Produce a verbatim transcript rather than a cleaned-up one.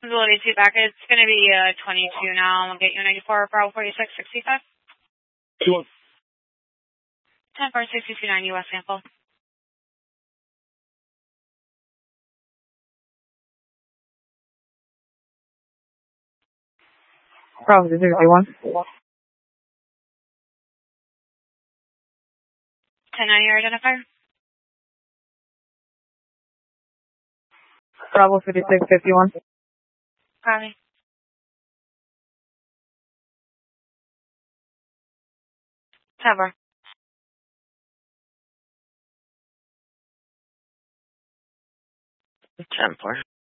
Ability two back. It's going to be uh, twenty-two now. We'll get you ninety-four, Bravo forty-six, sixty-five. Two one. ten four sixty-two nine U S sample. Bravo sixty-one. ten nine your identifier. Bravo fifty-six fifty-one. Copy. Cover. ten four.